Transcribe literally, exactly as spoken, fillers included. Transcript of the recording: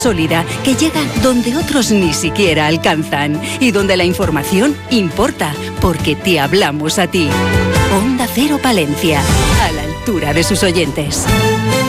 sólida que llega donde otros ni siquiera alcanzan y donde la información importa porque te hablamos a ti. Onda Cero Palencia, a la altura de sus oyentes.